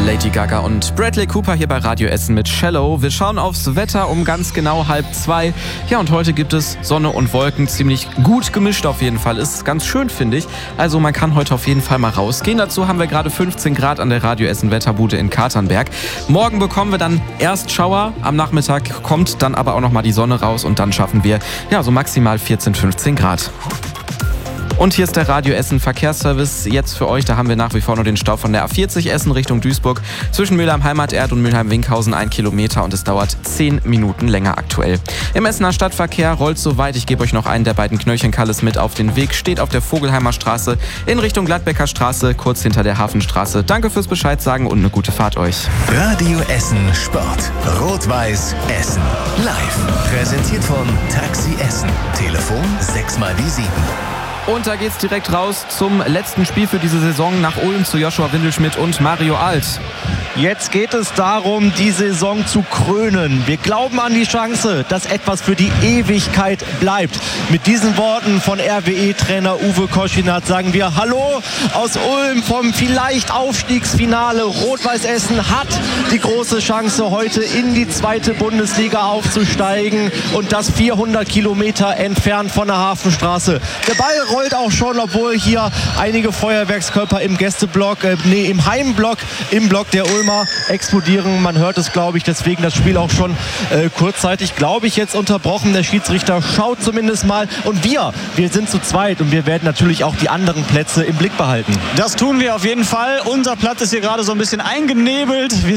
Lady Gaga und Bradley Cooper hier bei Radio Essen mit Shallow. Wir schauen aufs Wetter um ganz genau 1:30. Ja, und heute gibt es Sonne und Wolken, ziemlich gut gemischt auf jeden Fall. Ist ganz schön, finde ich. Also man kann heute auf jeden Fall mal rausgehen. Dazu haben wir gerade 15 Grad an der Radio Essen Wetterbude in Katernberg. Morgen bekommen wir dann erst Schauer. Am Nachmittag kommt dann aber auch noch mal die Sonne raus und dann schaffen wir ja so maximal 14, 15 Grad. Und hier ist der Radio Essen Verkehrsservice jetzt für euch. Da haben wir nach wie vor nur den Stau von der A40 Essen Richtung Duisburg zwischen Mülheim Heimaterd und Mülheim Winkhausen 1 Kilometer und es dauert 10 Minuten länger aktuell. Im Essener Stadtverkehr rollt soweit. Ich gebe euch noch einen der beiden Knöllchenkalles mit auf den Weg. Steht auf der Vogelheimer Straße in Richtung Gladbecker Straße, kurz hinter der Hafenstraße. Danke fürs Bescheid sagen und eine gute Fahrt euch. Radio Essen Sport. Rot-Weiß Essen. Live. Präsentiert von Taxi Essen. Telefon 6x7. Und da geht's direkt raus zum letzten Spiel für diese Saison nach Ulm zu Joshua Windelschmidt und Mario Alt. Jetzt geht es darum, die Saison zu krönen. Wir glauben an die Chance, dass etwas für die Ewigkeit bleibt. Mit diesen Worten von RWE-Trainer Uwe Koschinat sagen wir Hallo aus Ulm vom vielleicht Aufstiegsfinale. Rot-Weiß Essen hat die große Chance, heute in die 2. Bundesliga aufzusteigen und das 400 Kilometer entfernt von der Hafenstraße. Der Ball rollt auch schon, obwohl hier einige Feuerwerkskörper im Gästeblock, im Heimblock, im Block der Ulmer explodieren. Man hört es, glaube ich, deswegen das Spiel auch schon kurzzeitig, glaube ich, jetzt unterbrochen. Der Schiedsrichter schaut zumindest mal und wir sind zu zweit und wir werden natürlich auch die anderen Plätze im Blick behalten. Das tun wir auf jeden Fall. Unser Platz ist hier gerade so ein bisschen eingenebelt. Wir